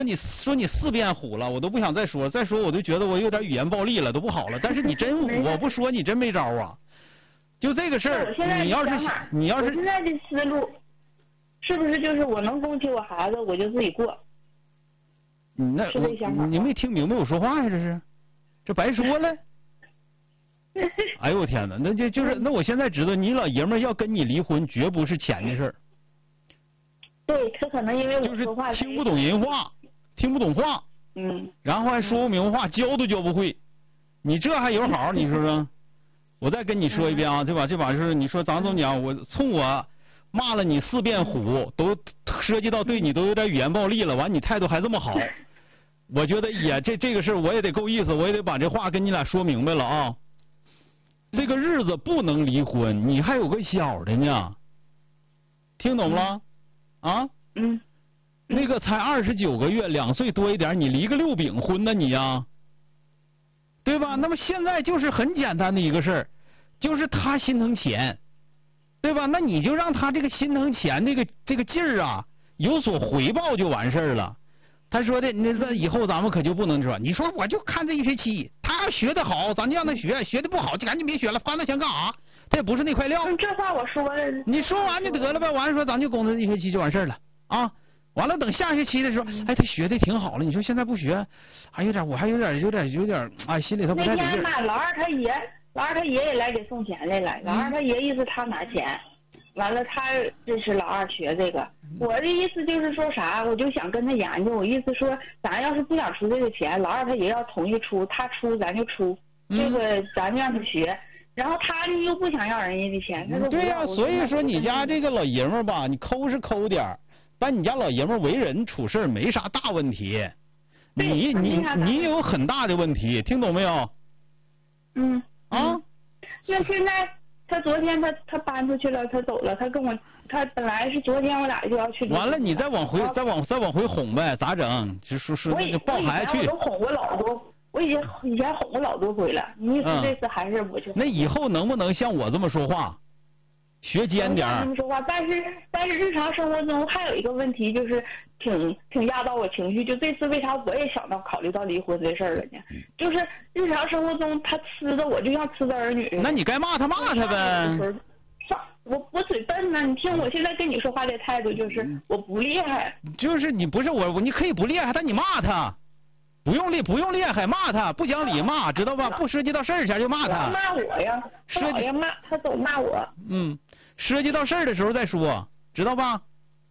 你4遍虎了，我都不想再说，再说我就觉得我有点语言暴力了，都不好了。但是你真我不说你真没招啊。就这个事儿，你要是我现在的思路，是不是就是我能供起我孩子，我就自己过？你没听明白我说话呀？这白说了。哎呦我天哪，那就是那我现在知道你老爷们要跟你离婚，绝不是钱的事儿。 对他可能因为我说话就是听不懂人话，听不懂话，然后还说不明白话，教都教不会，你这还有好？你说说，我再跟你说一遍啊，这把是你说张总讲，我冲我骂了你4遍虎，都涉及到对你都有点语言暴力了，完你态度还这么好，我觉得也这个事我也得够意思，我也得把这话跟你俩说明白了啊。这个日子不能离婚，你还有个小的呢，听懂了？啊，那个才29个月，2岁多一点，你离个6饼婚呢你呀，对吧？那么现在就是很简单的一个事儿，就是他心疼钱，对吧？那你就让他这个心疼钱这个劲儿啊有所回报就完事儿了。他说的，那以后咱们可就不能说，你说我就看这1学期，他要学得好，咱就让他学，学得不好就赶紧别学了，花那钱干啥？他也不是那块料。 这话我说了。 你说完就得了呗，完了说咱就供他1学期就完事儿了啊。完了等下学期的时候，哎，他学的挺好了。你说现在不学，还有点，我还有点，哎，心里头不太得劲。 那天嘛，老二他爷爷来给送钱来了。老二他爷意思他拿钱，完了他支持老二学这个。我的意思就是说啥，我就想跟他研究。我意思说，咱要是不想出这个钱，老二他爷要同意出，他出咱就出，这个咱就让他学。然后他又不想要人家的钱，他说对呀，所以说你家这个老爷们儿吧，你抠是抠点儿，但你家老爷们儿为人处事没啥大问题，你有很大的问题，听懂没有？ 那现在他昨天他搬出去了，他走了，他本来是昨天我俩就要去。 完了，你再往回哄呗，咋整？就说那个抱孩子去。 我都哄过老多。我以前哄过老多回了，你意思这次还是我去？ 那以后能不能像我这么说话，学尖点儿？ 这么说话，但是日常生活中还有一个问题，就是挺压到我情绪。就这次为啥我也想到考虑到离婚这事儿了呢？就是日常生活中他呲的我就像呲的儿女。 那你该骂他呗。 我嘴笨呢，你听我现在跟你说话的态度就是我不厉害。 就是你不是我，你可以不厉害，但你骂他。不用厉害，骂他不讲理骂，知道吧？不涉及到事儿前就骂他。 骂我呀，他总骂我。 涉及到事儿的时候再说，知道吧？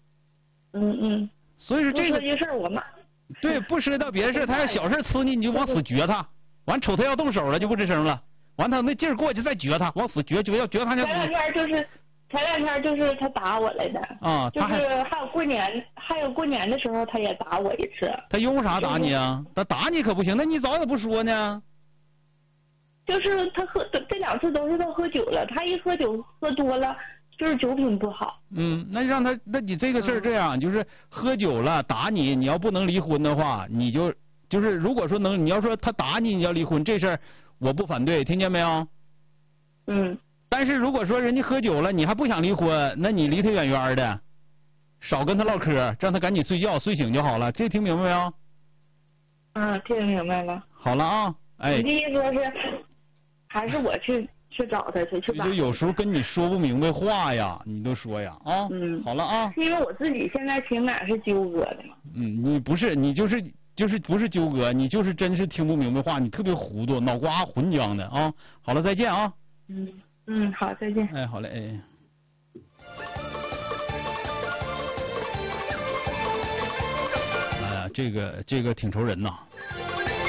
所以说这个涉及事儿我骂。 对，不涉及到别的事，他要小事呲你就往死撅他，完瞅他要动手了就不吱声了，完他那劲儿过去再撅他，往死撅要撅他就。 前两天就是他打我来的就是还有过年的时候他也打我一次。 他用啥打你啊？他打你可不行，那你早也不说呢。 就是他这2次都是他喝酒了，他一喝酒喝多了就是酒品不好。 那让他，那你这个事儿这样，就是喝酒了打你，你要不能离婚的话，你就是如果说你要说他打你，你要离婚这事儿我不反对，听见没有？但是如果说人家喝酒了，你还不想离婚，那你离他远远的，少跟他唠嗑，让他赶紧睡觉，睡醒就好了。这听明白没有？ 听明白了。 好了啊，哎。 你的意思说是，还是我去找他去吧？ 就有时候跟你说不明白话呀，你都说呀啊。好了啊。 因为我自己现在情感是纠葛的嘛。 你不是，你就是不是纠葛，你就是真是听不明白话，你特别糊涂，脑瓜混浆的啊。好了，再见啊。 好，再见。 哎，好嘞，哎。哎呀，这个挺愁人呐。